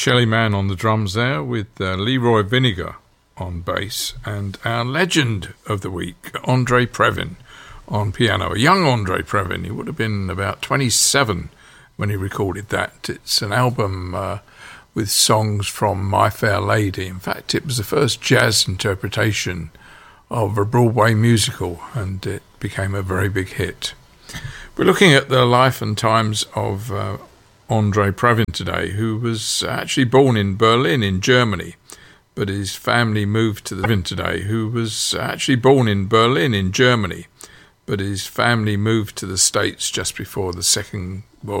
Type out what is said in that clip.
Shelly Manne on the drums there with Leroy Vinegar on bass, and our legend of the week, Andre Previn, on piano. A young Andre Previn. He would have been about 27 when he recorded that. It's an album with songs from My Fair Lady. In fact, it was the first jazz interpretation of a Broadway musical, and it became a very big hit. We're looking at the life and times of Andre Previn today, who was actually born in Berlin in Germany, but his family moved to the States just before the Second